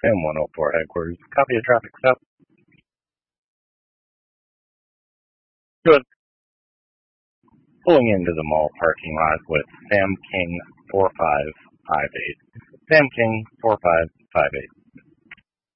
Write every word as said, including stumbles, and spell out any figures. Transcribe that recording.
Sam one oh four headquarters. Copy of traffic stop. Good. Pulling into the mall parking lot with Sam King four five five eight. Sam King four five five eight.